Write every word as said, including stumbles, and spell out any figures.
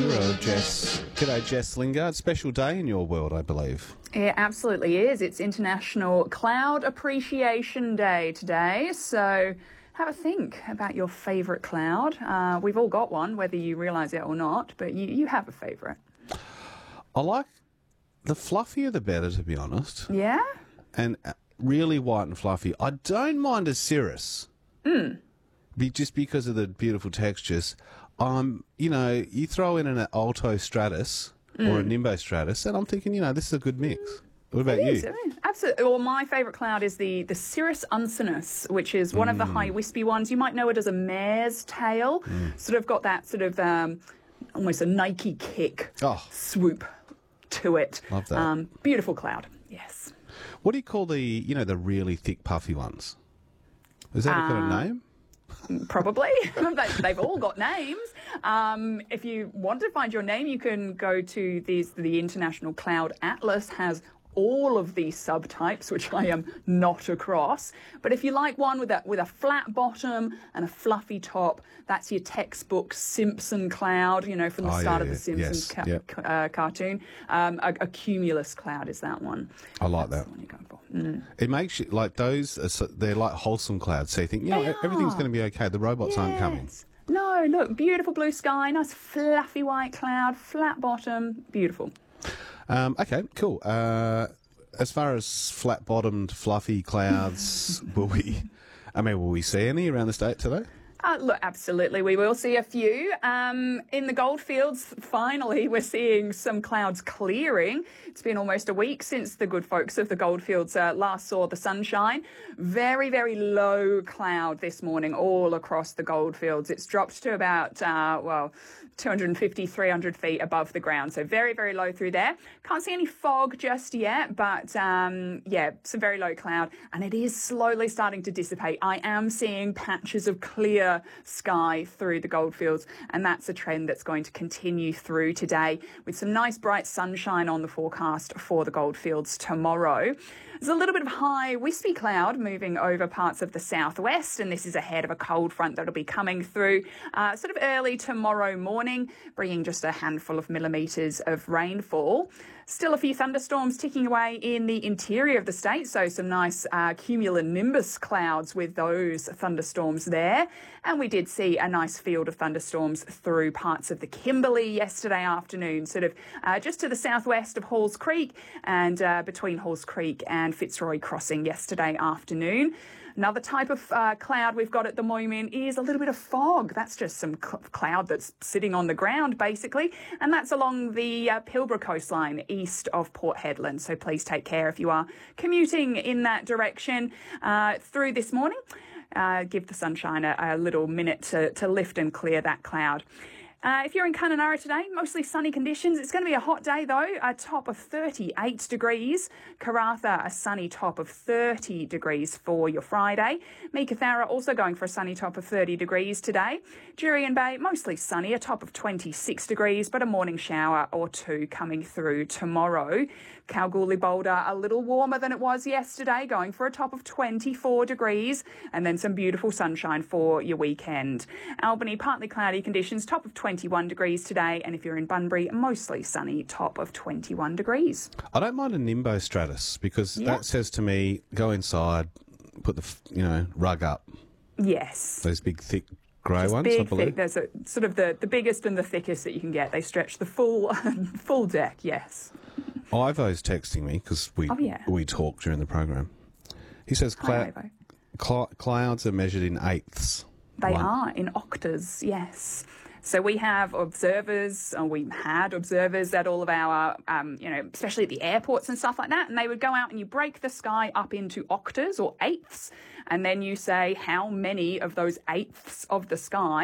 Guru, Jess. G'day, Jess Lingard. Special day in your world, I believe. It absolutely is. It's International Cloud Appreciation Day today, so have a think about your favourite cloud. Uh, we've all got one, whether you realise it or not, but you, you have a favourite. I like the fluffier the better, to be honest. Yeah? And really white and fluffy. I don't mind a cirrus. Mm. Be, just because of the beautiful textures. Um, you know, you throw in an alto stratus mm. or a nimbo stratus, and I'm thinking, you know, this is a good mix. What about it you? Is, absolutely. Well, my favourite cloud is the, the Cirrus Uncinus, which is one mm. of the high wispy ones. You might know it as a mare's tail. Mm. Sort of got that sort of um, almost a Nike kick oh. swoop to it. Love that. Um, beautiful cloud, yes. What do you call the, you know, the really thick puffy ones? Is that uh, got a name? Probably. They've all got names. Um, if you want to find your name, you can go to these. The International Cloud Atlas has all of these subtypes, which I am not across. But if you like one with a with a flat bottom and a fluffy top, that's your textbook Simpson cloud, you know, from the oh, start yeah, of the Simpsons yes, ca- yep. ca- uh, cartoon. Um, a, a cumulus cloud is that one. I like that's that. The one you're going for. Mm. It makes you, like those, are so, they're like wholesome clouds. So you think, you know, They everything's are. going to be okay. The robots yes. aren't coming. No, look, beautiful blue sky, nice fluffy white cloud, flat bottom, beautiful. Um, okay, cool. Uh, as far as flat-bottomed, fluffy clouds, will we? I mean, will we see any around the state today? Uh, look, absolutely, we will see a few. Um, in the goldfields, finally, we're seeing some clouds clearing. It's been almost a week since the good folks of the goldfields uh, last saw the sunshine. Very, very low cloud this morning all across the goldfields. It's dropped to about, uh, well, two hundred fifty, three hundred feet above the ground. So very, very low through there. Can't see any fog just yet, but um, yeah, some very low cloud. And it is slowly starting to dissipate. I am seeing patches of clear sky through the goldfields, and that's a trend that's going to continue through today with some nice bright sunshine on the forecast for the goldfields tomorrow. There's a little bit of high wispy cloud moving over parts of the southwest, and this is ahead of a cold front that'll be coming through uh, sort of early tomorrow morning, bringing just a handful of millimetres of rainfall. Still a few thunderstorms ticking away in the interior of the state, so some nice uh, cumulonimbus clouds with those thunderstorms there. And we did see a nice field of thunderstorms through parts of the Kimberley yesterday afternoon, sort of uh, just to the southwest of Halls Creek and uh, between Halls Creek and Fitzroy Crossing yesterday afternoon. Another type of uh, cloud we've got at the moment is a little bit of fog. That's just some cl- cloud that's sitting on the ground, basically, and that's along the uh, Pilbara coastline east of Port Hedland. So please take care if you are commuting in that direction uh, through this morning. Uh, give the sunshine a, a little minute to, to lift and clear that cloud. Uh, if you're in Kununurra today, mostly sunny conditions. It's going to be a hot day, though, a top of thirty-eight degrees. Karatha, a sunny top of thirty degrees for your Friday. Meekatharra also going for a sunny top of thirty degrees today. Jurien Bay, mostly sunny, a top of twenty-six degrees, but a morning shower or two coming through tomorrow. Kalgoorlie Boulder, a little warmer than it was yesterday, going for a top of twenty-four degrees, and then some beautiful sunshine for your weekend. Albany, partly cloudy conditions, top of twenty-one degrees today, and if you're in Bunbury, mostly sunny, top of twenty-one degrees. I don't mind a nimbo stratus because yeah. that says to me, go inside, put the, you know, rug up. Yes. Those big, thick grey ones, big, I believe. Thick. There's a, sort of the, the biggest and the thickest that you can get. They stretch the full full deck, yes. Ivo's texting me because we oh, yeah. we talk during the program. He says clou- Hi, cl- clouds are measured in eighths. They One. are, in octaves, yes. So we have observers, or we had observers at all of our, um, you know, especially at the airports and stuff like that, and they would go out and you break the sky up into octaves or eighths, and then you say how many of those eighths of the sky